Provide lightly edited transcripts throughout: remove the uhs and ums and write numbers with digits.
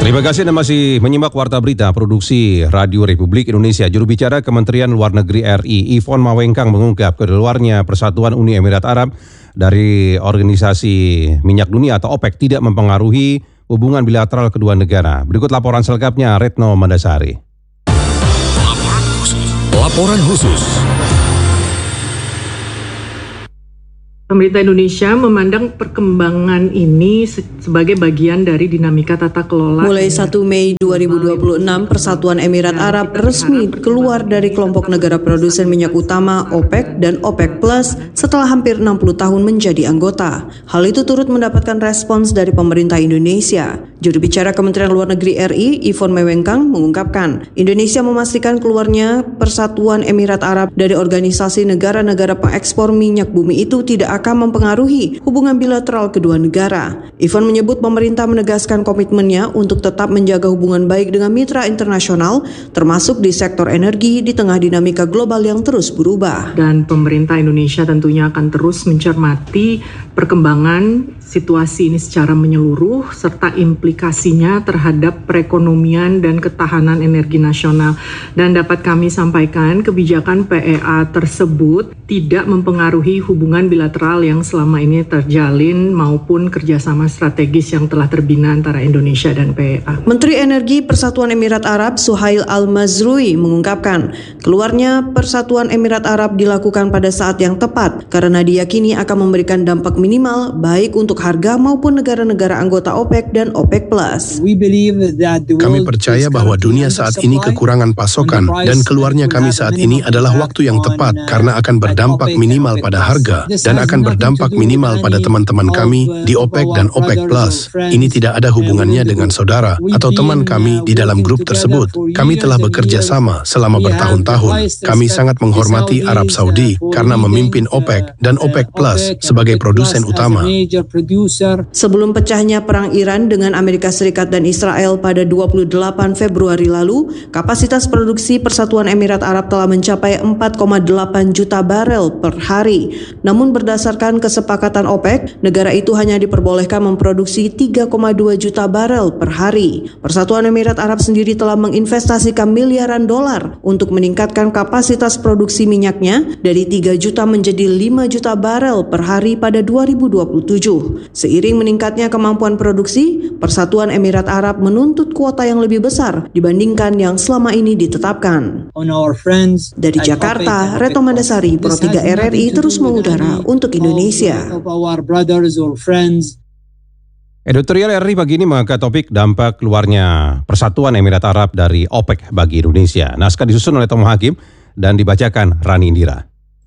Terima kasih Anda masih menyimak Warta Berita Produksi Radio Republik Indonesia. Juru bicara Kementerian Luar Negeri RI, Yvonne Mawengkang mengungkap keluarnya Persatuan Uni Emirat Arab dari Organisasi Minyak Dunia atau OPEC tidak mempengaruhi hubungan bilateral kedua negara. Berikut laporan selengkapnya Retno Mandasari. Laporan khusus. Pemerintah Indonesia memandang perkembangan ini sebagai bagian dari dinamika tata kelola. Mulai 1 Mei 2026, Persatuan Emirat Arab resmi keluar dari kelompok negara produsen minyak utama OPEC dan OPEC Plus setelah hampir 60 tahun menjadi anggota. Hal itu turut mendapatkan respons dari pemerintah Indonesia. Juru bicara Kementerian Luar Negeri RI, Yvonne Mawengkang mengungkapkan, Indonesia memastikan keluarnya Persatuan Emirat Arab dari organisasi negara-negara pengekspor minyak bumi itu tidak akan mempengaruhi hubungan bilateral kedua negara. Yvonne menyebut pemerintah menegaskan komitmennya untuk tetap menjaga hubungan baik dengan mitra internasional, termasuk di sektor energi di tengah dinamika global yang terus berubah. Dan pemerintah Indonesia tentunya akan terus mencermati perkembangan situasi ini secara menyeluruh serta implikasinya terhadap perekonomian dan ketahanan energi nasional. Dan dapat kami sampaikan kebijakan PEA tersebut tidak mempengaruhi hubungan bilateral yang selama ini terjalin maupun kerjasama strategis yang telah terbina antara Indonesia dan PEA. Menteri Energi Persatuan Emirat Arab Suhail Al-Mazrui mengungkapkan keluarnya Persatuan Emirat Arab dilakukan pada saat yang tepat karena diyakini akan memberikan dampak minimal baik untuk harga maupun negara-negara anggota OPEC dan OPEC Plus. Kami percaya bahwa dunia saat ini kekurangan pasokan dan keluarnya kami saat ini adalah waktu yang tepat karena akan berdampak minimal pada harga dan akan berdampak minimal pada teman-teman kami di OPEC dan OPEC Plus. Ini tidak ada hubungannya dengan saudara atau teman kami di dalam grup tersebut. Kami telah bekerja sama selama bertahun-tahun. Kami sangat menghormati Arab Saudi karena memimpin OPEC dan OPEC Plus sebagai produsen utama. Sebelum pecahnya perang Iran dengan Amerika Serikat dan Israel pada 28 Februari lalu, kapasitas produksi Persatuan Emirat Arab telah mencapai 4,8 juta barel per hari. Namun berdasarkan kesepakatan OPEC, negara itu hanya diperbolehkan memproduksi 3,2 juta barel per hari. Persatuan Emirat Arab sendiri telah menginvestasikan miliaran dolar untuk meningkatkan kapasitas produksi minyaknya dari 3 juta menjadi 5 juta barel per hari pada 2027. Seiring meningkatnya kemampuan produksi, Persatuan Emirat Arab menuntut kuota yang lebih besar dibandingkan yang selama ini ditetapkan. Dari Jakarta, Retno Mandasari, Pro 3 RRI terus mengudara untuk Indonesia. Editorial RRI pagi ini mengangkat topik dampak keluarnya Persatuan Emirat Arab dari OPEC bagi Indonesia. Naskah disusun oleh Tomo Hakim dan dibacakan Rani Indira.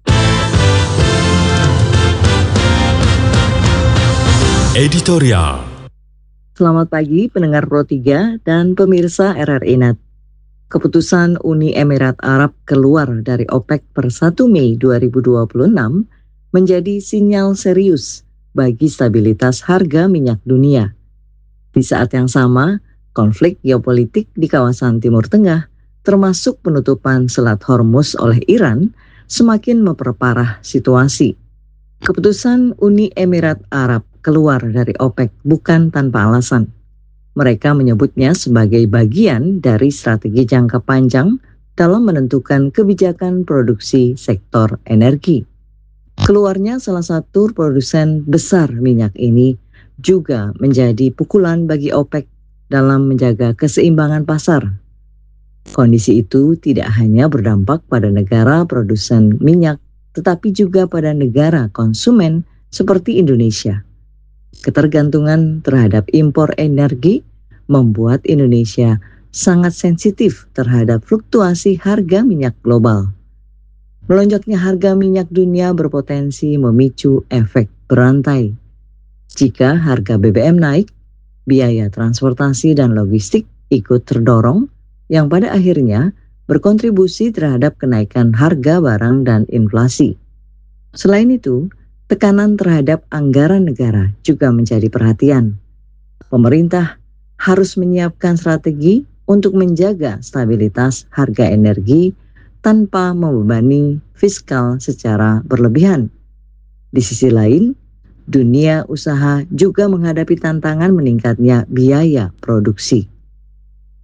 Editorial. Selamat pagi pendengar Pro 3 dan pemirsa RRI Net. Keputusan Uni Emirat Arab keluar dari OPEC per 1 Mei 2026 menjadi sinyal serius bagi stabilitas harga minyak dunia. Di saat yang sama, konflik geopolitik di kawasan Timur Tengah, termasuk penutupan Selat Hormuz oleh Iran, semakin memperparah situasi. Keputusan Uni Emirat Arab keluar dari OPEC bukan tanpa alasan. Mereka menyebutnya sebagai bagian dari strategi jangka panjang dalam menentukan kebijakan produksi sektor energi. Keluarnya salah satu produsen besar minyak ini juga menjadi pukulan bagi OPEC dalam menjaga keseimbangan pasar. Kondisi itu tidak hanya berdampak pada negara produsen minyak, tetapi juga pada negara konsumen seperti Indonesia. Ketergantungan terhadap impor energi membuat Indonesia sangat sensitif terhadap fluktuasi harga minyak global. Melonjaknya harga minyak dunia berpotensi memicu efek berantai. Jika harga BBM naik, biaya transportasi dan logistik ikut terdorong, yang pada akhirnya berkontribusi terhadap kenaikan harga barang dan inflasi. Selain itu, tekanan terhadap anggaran negara juga menjadi perhatian. Pemerintah harus menyiapkan strategi untuk menjaga stabilitas harga energi tanpa membebani fiskal secara berlebihan. Di sisi lain, dunia usaha juga menghadapi tantangan meningkatnya biaya produksi.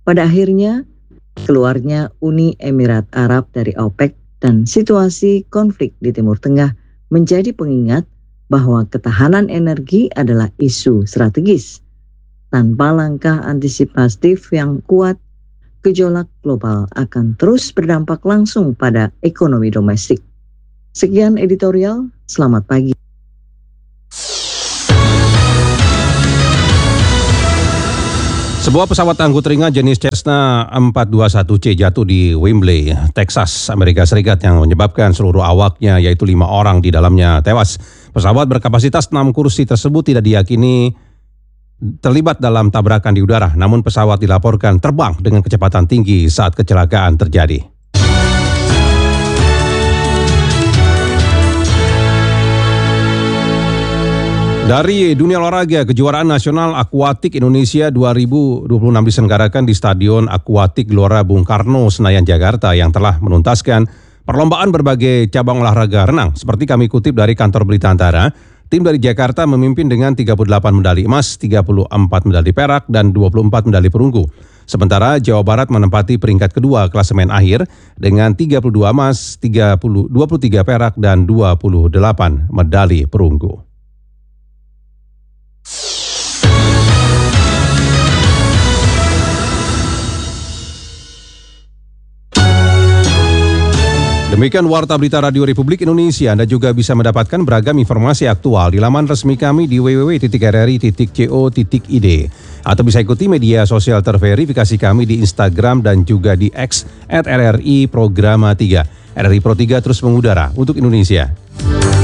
Pada akhirnya, keluarnya Uni Emirat Arab dari OPEC dan situasi konflik di Timur Tengah menjadi pengingat bahwa ketahanan energi adalah isu strategis. Tanpa langkah antisipatif yang kuat, gejolak global akan terus berdampak langsung pada ekonomi domestik. Sekian editorial, selamat pagi. Sebuah pesawat angkut ringan jenis Cessna 421C jatuh di Wembley, Texas, Amerika Serikat yang menyebabkan seluruh awaknya yaitu 5 orang di dalamnya tewas. Pesawat berkapasitas 6 kursi tersebut tidak diyakini terlibat dalam tabrakan di udara, namun pesawat dilaporkan terbang dengan kecepatan tinggi saat kecelakaan terjadi. Dari dunia olahraga, kejuaraan nasional akuatik Indonesia 2026 diselenggarakan di Stadion Akuatik Gelora Bung Karno, Senayan, Jakarta yang telah menuntaskan perlombaan berbagai cabang olahraga renang. Seperti kami kutip dari kantor berita Antara, tim dari Jakarta memimpin dengan 38 medali emas, 34 medali perak, dan 24 medali perunggu. Sementara Jawa Barat menempati peringkat kedua klasemen akhir dengan 32 emas, 23 perak, dan 28 medali perunggu. Demikian Warta Berita Radio Republik Indonesia. Anda juga bisa mendapatkan beragam informasi aktual di laman resmi kami di www.rri.co.id atau bisa ikuti media sosial terverifikasi kami di Instagram dan juga di X @RRI Programa 3. RRI Pro 3 terus mengudara untuk Indonesia.